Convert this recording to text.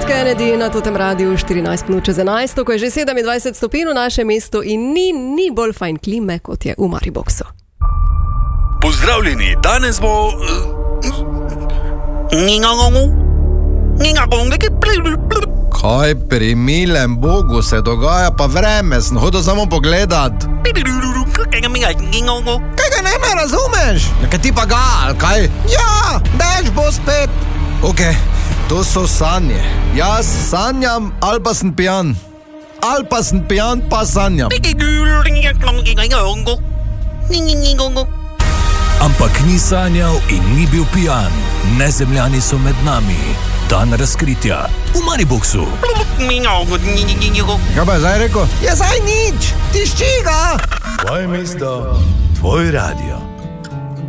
Kennedy na totem radiju 14:11, ko je že 27 stopinj v našem mestu in ni bolj fajn klime, kot je v Mariboku. Pozdravljeni, danes bo... Kaj pri milem Bogu se dogaja, pa vreme, sem hodil samo pogledat. Kaj ga ne razumeš? Kaj ti pa ga, ali kaj? Ja, dež bo spet. Okej, to so sanje. Jaz sanjam, ali pa sem pijan. Ali pa sem pijan, pa sanjam. Ampak ni sanjal in ni bil pijan. Nezemljani so med nami. Dan razkritja v Mariboku. Kaj pa je zdaj rekel? Je zdaj nič, tišči ga. Tvoje mesto, tvoj radio.